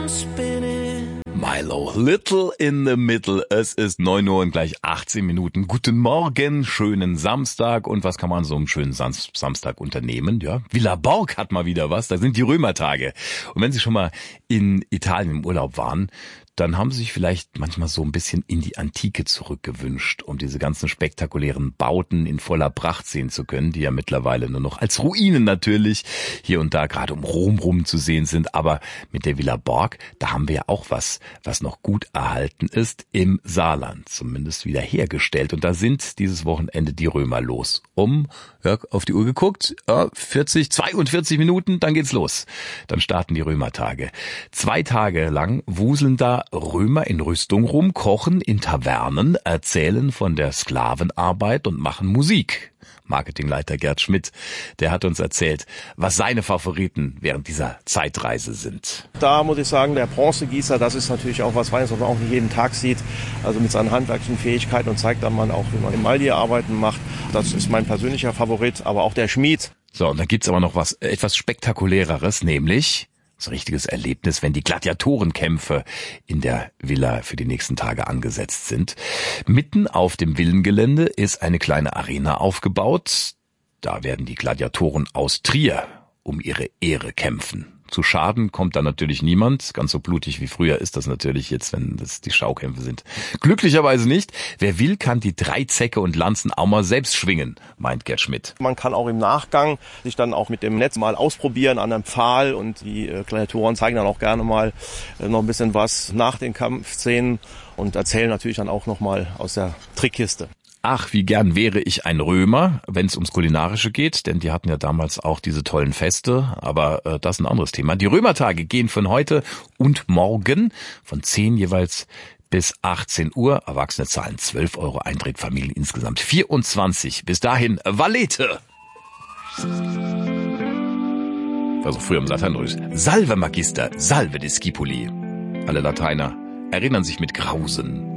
Milo, Little in the Middle. Es ist 9 Uhr und gleich 18 Minuten. Guten Morgen, schönen Samstag. Und was kann man so einem schönen Samstag unternehmen? Ja, Villa Borg hat mal wieder was. Da sind die Römertage. Und wenn Sie schon mal in Italien im Urlaub waren, dann haben Sie sich vielleicht manchmal so ein bisschen in die Antike zurückgewünscht, um diese ganzen spektakulären Bauten in voller Pracht sehen zu können, die ja mittlerweile nur noch als Ruinen natürlich hier und da gerade um Rom rum zu sehen sind. Aber mit der Villa Borg, da haben wir ja auch was noch gut erhalten ist im Saarland, zumindest wieder hergestellt. Und da sind dieses Wochenende die Römer los. Auf die Uhr geguckt, 42 Minuten, dann geht's los. Dann starten die Römertage. 2 Tage lang wuseln da Römer in Rüstung rum, kochen in Tavernen, erzählen von der Sklavenarbeit und machen Musik. Marketingleiter Gerd Schmidt, der hat uns erzählt, was seine Favoriten während dieser Zeitreise sind. Da muss ich sagen, der Bronzegießer, das ist natürlich auch was Feines, was man auch nicht jeden Tag sieht. Also mit seinen handwerklichen Fähigkeiten und zeigt dann man auch, wie man Emaillearbeiten macht. Das ist mein persönlicher Favorit, aber auch der Schmied. So, und dann gibt's aber noch was etwas Spektakuläreres, nämlich so ein richtiges Erlebnis, wenn die Gladiatorenkämpfe in der Villa für die nächsten Tage angesetzt sind. Mitten auf dem Villengelände ist eine kleine Arena aufgebaut. Da werden die Gladiatoren aus Trier um ihre Ehre kämpfen. Zu Schaden kommt da natürlich niemand. Ganz so blutig wie früher ist das natürlich jetzt, wenn das die Schaukämpfe sind. Glücklicherweise nicht. Wer will, kann die Dreizacke und Lanzen auch mal selbst schwingen, meint Gerd Schmidt. Man kann auch im Nachgang sich dann auch mit dem Netz mal ausprobieren an einem Pfahl und die Gladiatoren zeigen dann auch gerne mal noch ein bisschen was nach den Kampfszenen und erzählen natürlich dann auch noch mal aus der Trickkiste. Ach, wie gern wäre ich ein Römer, wenn es ums Kulinarische geht, denn die hatten ja damals auch diese tollen Feste, aber das ist ein anderes Thema. Die Römertage gehen von heute und morgen von 10 jeweils bis 18 Uhr. Erwachsene zahlen 12 € Eintritt, Familien insgesamt 24. Bis dahin, Valete! War so früher im Lateinrös. Salve Magister, salve de Scipuli. Alle Lateiner erinnern sich mit Grausen